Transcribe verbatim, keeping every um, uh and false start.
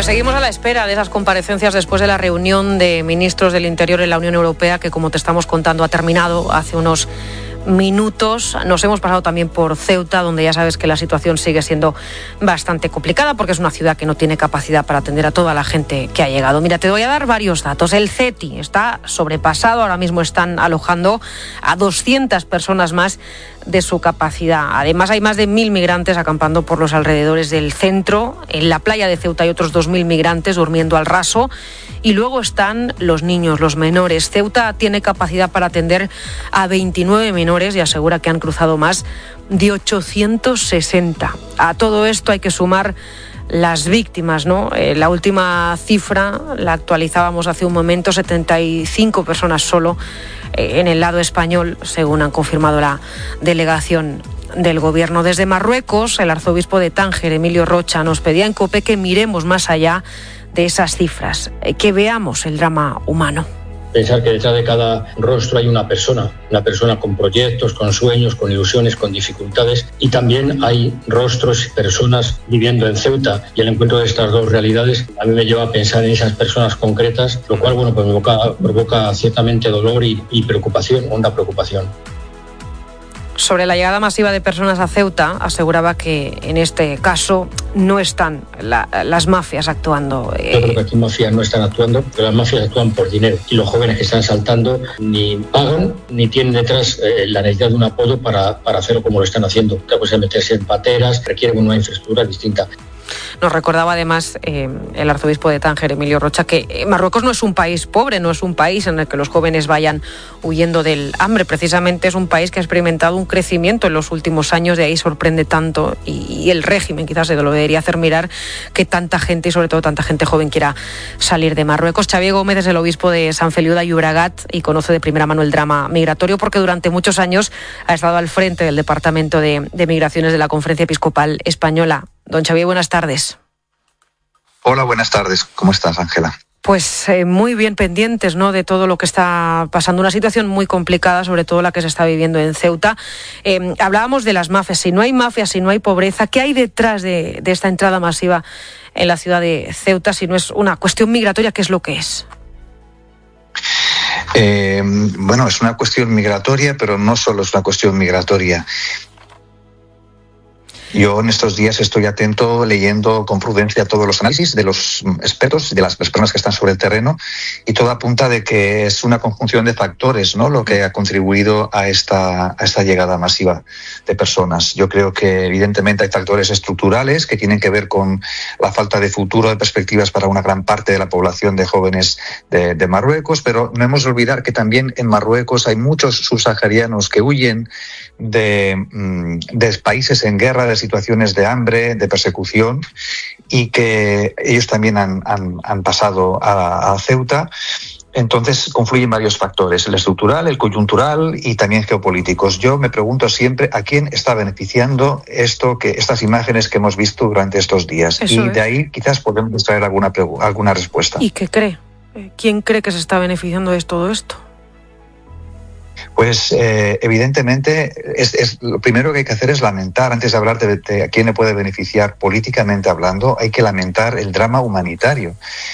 Pues seguimos a la espera de esas comparecencias después de la reunión de ministros del Interior en la Unión Europea, que, como te estamos contando, ha terminado hace unos minutos. Nos hemos pasado también por Ceuta, donde ya sabes que la situación sigue siendo bastante complicada porque es una ciudad que no tiene capacidad para atender a toda la gente que ha llegado. Mira, te voy a dar varios datos. El CETI está sobrepasado, ahora mismo están alojando a doscientas personas más de su capacidad. Además, hay más de mil migrantes acampando por los alrededores del centro. En la playa de Ceuta hay otros dos mil migrantes durmiendo al raso. Y luego están los niños, los menores. Ceuta tiene capacidad para atender a veintinueve menores y asegura que han cruzado más de ochocientos sesenta. A todo esto hay que sumar las víctimas, ¿no? Eh, la última cifra la actualizábamos hace un momento, setenta y cinco personas solo eh, en el lado español, según han confirmado la delegación del Gobierno. Desde Marruecos, el arzobispo de Tánger, Emilio Rocha, nos pedía en COPE que miremos más allá de esas cifras, que veamos el drama humano. Pensar que detrás de cada rostro hay una persona, una persona con proyectos, con sueños, con ilusiones, con dificultades, y también hay rostros y personas viviendo en Ceuta, y el encuentro de estas dos realidades a mí me lleva a pensar en esas personas concretas, lo cual bueno, pues provoca, provoca ciertamente dolor y, y preocupación, honda preocupación. Sobre la llegada masiva de personas a Ceuta, aseguraba que en este caso no están la, las mafias actuando. Eh... Yo creo que aquí mafias no están actuando, pero las mafias actúan por dinero. Y los jóvenes que están saltando ni pagan ni tienen detrás eh, la necesidad de un apoyo para, para hacerlo como lo están haciendo. Otra cosa es meterse en pateras, requieren una infraestructura distinta. Nos recordaba además eh, el arzobispo de Tánger, Emilio Rocha, que Marruecos no es un país pobre, no es un país en el que los jóvenes vayan huyendo del hambre. Precisamente es un país que ha experimentado un crecimiento en los últimos años, de ahí sorprende tanto, y, y el régimen quizás se lo debería hacer mirar, que tanta gente y sobre todo tanta gente joven quiera salir de Marruecos. Xavier Gómez es el obispo de Sant Feliu de Llobregat y conoce de primera mano el drama migratorio porque durante muchos años ha estado al frente del Departamento de, de Migraciones de la Conferencia Episcopal Española. Don Xavier, buenas tardes. Hola, buenas tardes. ¿Cómo estás, Ángela? Pues eh, muy bien pendientes, ¿no?, de todo lo que está pasando. Una situación muy complicada, sobre todo la que se está viviendo en Ceuta. Eh, hablábamos de las mafias. Si no hay mafias, si no hay pobreza, ¿qué hay detrás de, de esta entrada masiva en la ciudad de Ceuta si no es una cuestión migratoria? ¿Qué es lo que es? Eh, bueno, es una cuestión migratoria, pero no solo es una cuestión migratoria. Yo en estos días estoy atento, leyendo con prudencia todos los análisis de los expertos, de las personas que están sobre el terreno, y todo apunta de que es una conjunción de factores, ¿no?, lo que ha contribuido a esta, a esta llegada masiva de personas. Yo creo que evidentemente hay factores estructurales que tienen que ver con la falta de futuro, de perspectivas para una gran parte de la población de jóvenes de, de Marruecos, pero no hemos de olvidar que también en Marruecos hay muchos subsaharianos que huyen de, de países en guerra, de situaciones de hambre, de persecución, y que ellos también han, han, han pasado a, a Ceuta. Entonces confluyen varios factores, el estructural, el coyuntural y también geopolíticos. Yo me pregunto siempre a quién está beneficiando esto, que estas imágenes que hemos visto durante estos días. Eso y es. De ahí quizás podemos traer alguna, alguna respuesta. ¿Y qué cree? ¿Quién cree que se está beneficiando de todo esto? Pues eh, evidentemente es, es, lo primero que hay que hacer es lamentar, antes de hablar de, de a quién le puede beneficiar políticamente hablando, hay que lamentar el drama humanitario.